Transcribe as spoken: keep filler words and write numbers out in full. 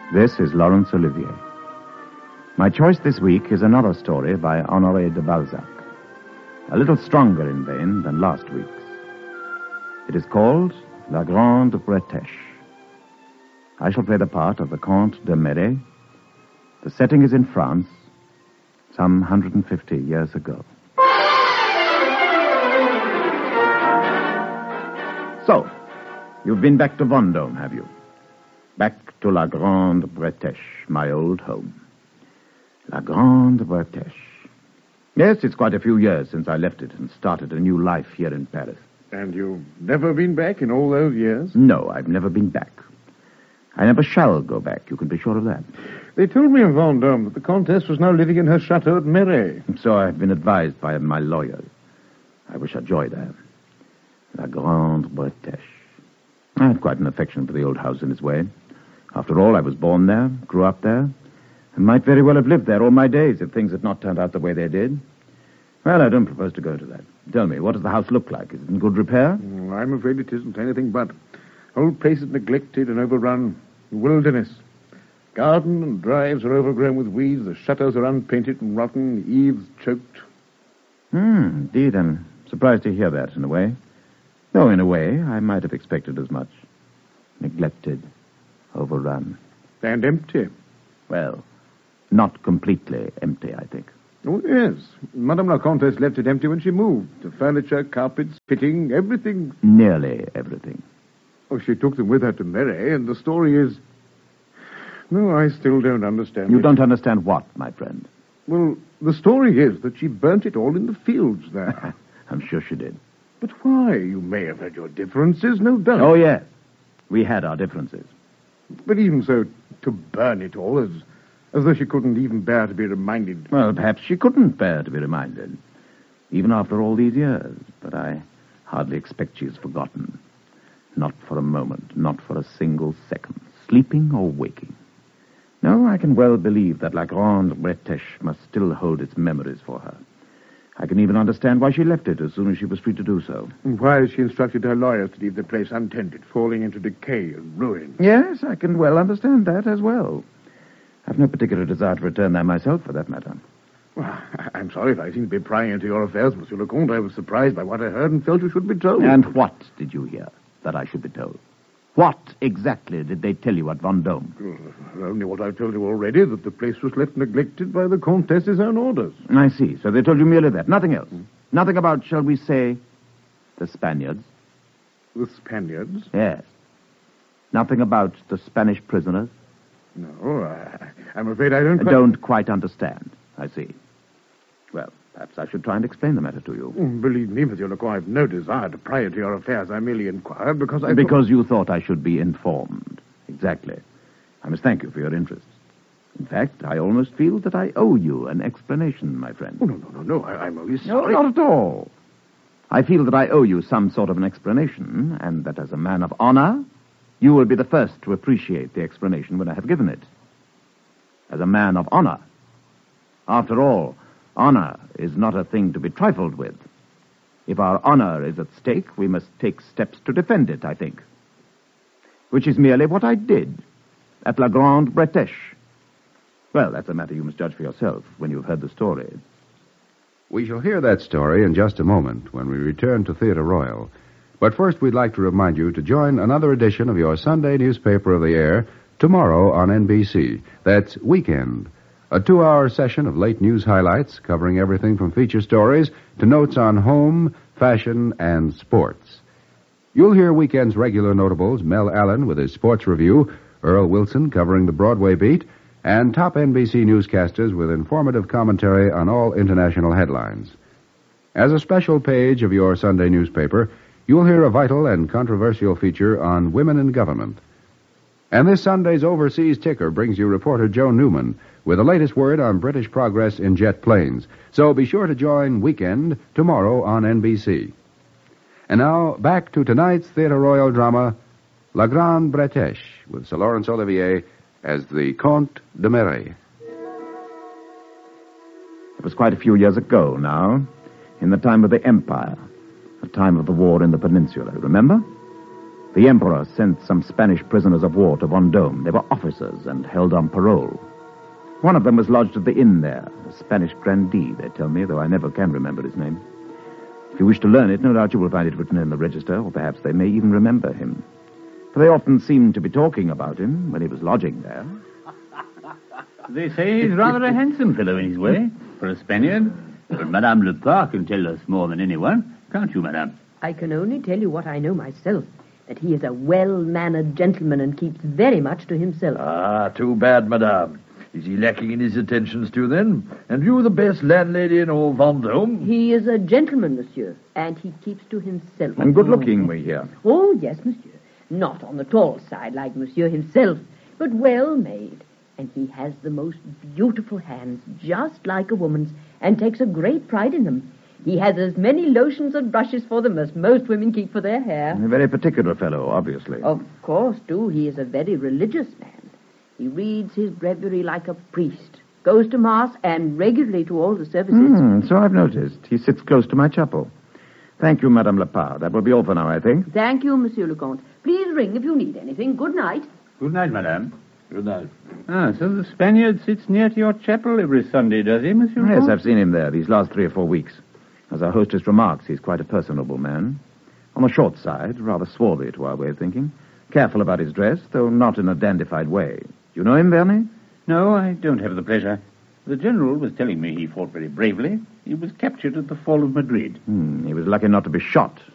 This is Laurence Olivier. My choice this week is another story by Honoré de Balzac, a little stronger in vein than last week's. It is called La Grande Bretèche. I shall play the part of the Comte de Méré. The setting is in France, some one hundred fifty years ago. So, you've been back to Vendôme, have you? Back to La Grande Bretèche, my old home. La Grande Bretèche. Yes, it's quite a few years since I left it and started a new life here in Paris. And you've never been back in all those years? No, I've never been back. I never shall go back, you can be sure of that. They told me in Vendôme that the Comtesse was now living in her chateau at Méré. So I've been advised by my lawyer. I wish her joy there. La Grande Bretèche. I had quite an affection for the old house in its way. After all, I was born there, grew up there, and might very well have lived there all my days if things had not turned out the way they did. Well, I don't propose to go to that. Tell me, what does the house look like? Is it in good repair? Oh, I'm afraid it isn't anything but. Old place is neglected and overrun. Wilderness. Garden and drives are overgrown with weeds. The shutters are unpainted and rotten. The eaves choked. Hmm, indeed, I'm surprised to hear that, in a way. Though, in a way, I might have expected as much. Neglected. Overrun. And empty. Well, not completely empty, I think. Oh, yes. Madame la Comtesse left it empty when she moved. The furniture, carpets, fitting, everything. Nearly everything. Oh, she took them with her to Méré, and the story is... No, I still don't understand You it. don't understand what, my friend? Well, the story is that she burnt it all in the fields there. I'm sure she did. But why? You may have had your differences, no doubt. Oh, yes. We had our differences. But even so, to burn it all, as, as though she couldn't even bear to be reminded. Well, perhaps she couldn't bear to be reminded, even after all these years. But I hardly expect she has forgotten. Not for a moment, not for a single second, sleeping or waking. No, I can well believe that La Grande Bretèche must still hold its memories for her. I can even understand why she left it as soon as she was free to do so. And why she instructed her lawyers to leave the place untended, falling into decay and ruin. Yes, I can well understand that as well. I've no particular desire to return there myself, for that matter. Well, I'm sorry if I seem to be prying into your affairs, Monsieur le Comte. I was surprised by what I heard and felt you should be told. And what did you hear that I should be told? What exactly did they tell you at Vendôme? Uh, only what I've told you already, that the place was left neglected by the Comtesse's own orders. I see. So they told you merely that. Nothing else. Hmm. Nothing about, shall we say, the Spaniards? The Spaniards? Yes. Nothing about the Spanish prisoners? No, I, I'm afraid I don't I quite... don't quite understand. I see. Well, perhaps I should try and explain the matter to you. Mm, believe me, Monsieur Lecoq, I've no desire to pry into your affairs. I merely inquired because I... Because thought... you thought I should be informed. Exactly. I must thank you for your interest. In fact, I almost feel that I owe you an explanation, my friend. Oh, no, no, no, no. I, I'm only No, sorry. not at all. I feel that I owe you some sort of an explanation, and that as a man of honor, you will be the first to appreciate the explanation when I have given it. As a man of honor. After all, honor is not a thing to be trifled with. If our honor is at stake, we must take steps to defend it, I think. Which is merely what I did at La Grande Bretèche. Well, that's a matter you must judge for yourself when you've heard the story. We shall hear that story in just a moment when we return to Theatre Royal. But first, we'd like to remind you to join another edition of your Sunday newspaper of the air tomorrow on N B C. That's Weekend. A two-hour session of late news highlights covering everything from feature stories to notes on home, fashion, and sports. You'll hear Weekend's regular notables, Mel Allen with his sports review, Earl Wilson covering the Broadway beat, and top N B C newscasters with informative commentary on all international headlines. As a special page of your Sunday newspaper, you'll hear a vital and controversial feature on women in government. And this Sunday's Overseas Ticker brings you reporter Joe Newman with the latest word on British progress in jet planes. So be sure to join Weekend tomorrow on N B C. And now, back to tonight's Theatre Royal drama, La Grande Bretèche, with Sir Laurence Olivier as the Comte de Méré. It was quite a few years ago now, in the time of the Empire, the time of the war in the peninsula, remember? The Emperor sent some Spanish prisoners of war to Vendôme. They were officers and held on parole. One of them was lodged at the inn there, a Spanish grandee, they tell me, though I never can remember his name. If you wish to learn it, no doubt you will find it written in the register, or perhaps they may even remember him. For they often seemed to be talking about him when he was lodging there. They say he's rather a handsome fellow in his way, for a Spaniard. But Madame Lepard can tell us more than anyone. Can't you, Madame? I can only tell you what I know myself, that he is a well-mannered gentleman and keeps very much to himself. Ah, too bad, Madame. Is he lacking in his attentions too, then? And you the best landlady in all Vendôme? He is a gentleman, monsieur, and he keeps to himself. And good-looking, we hear. Oh, yes, monsieur. Not on the tall side like monsieur himself, but well-made. And he has the most beautiful hands, just like a woman's, and takes a great pride in them. He has as many lotions and brushes for them as most women keep for their hair. A very particular fellow, obviously. Of course, too, he is a very religious man. He reads his breviary like a priest, goes to Mass, and regularly to all the services. Mm, so I've noticed. He sits close to my chapel. Thank you, Madame Lepard. That will be all for now, I think. Thank you, Monsieur le Comte. Please ring if you need anything. Good night. Good night, Madame. Good night. Ah, so the Spaniard sits near to your chapel every Sunday, does he, Monsieur? Yes, Comte? I've seen him there these last three or four weeks. As our hostess remarks, he's quite a personable man. On the short side, rather swarthy to our way of thinking. Careful about his dress, though not in a dandified way. You know him, Vernet? No, I don't have the pleasure. The general was telling me he fought very bravely. He was captured at the fall of Madrid. Hmm, he was lucky not to be shot.